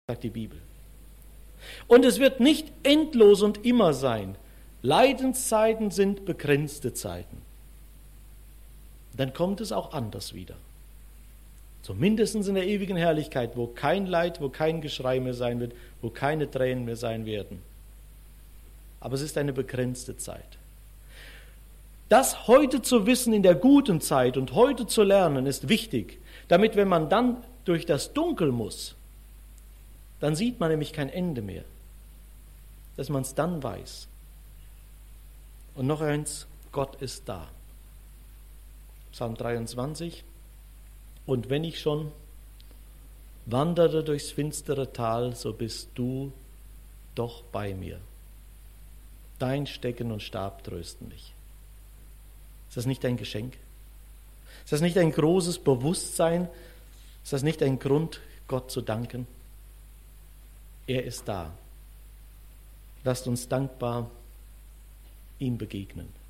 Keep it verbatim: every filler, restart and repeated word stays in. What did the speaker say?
sagt die Bibel. Und es wird nicht endlos und immer sein. Leidenszeiten sind begrenzte Zeiten. Dann kommt es auch anders wieder. Zumindest in der ewigen Herrlichkeit, wo kein Leid, wo kein Geschrei mehr sein wird, wo keine Tränen mehr sein werden. Aber es ist eine begrenzte Zeit. Das heute zu wissen in der guten Zeit und heute zu lernen, ist wichtig, damit, wenn man dann durch das Dunkel muss, dann sieht man nämlich kein Ende mehr, dass man es dann weiß. Und noch eins, Gott ist da. Psalm dreiundzwanzig. Und wenn ich schon wandere durchs finstere Tal, so bist du doch bei mir. Dein Stecken und Stab trösten mich. Ist das nicht ein Geschenk? Ist das nicht ein großes Bewusstsein? Ist das nicht ein Grund, Gott zu danken? Er ist da. Lasst uns dankbar ihm begegnen.